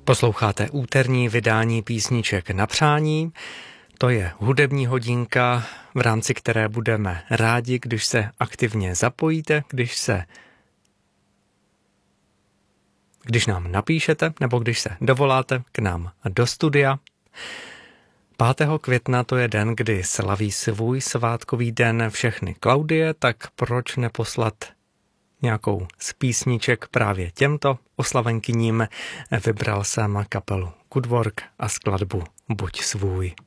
Posloucháte úterní vydání písniček na přání. To je hudební hodinka, v rámci které budeme rádi, když se aktivně zapojíte, když nám napíšete nebo když se dovoláte k nám do studia. 5. května to je den, kdy slaví svůj svátkový den všechny Klaudie, tak proč neposlat nějakou z písniček právě těmto oslavenkyním? Vybral jsem kapelu Good Work a skladbu Buď svůj.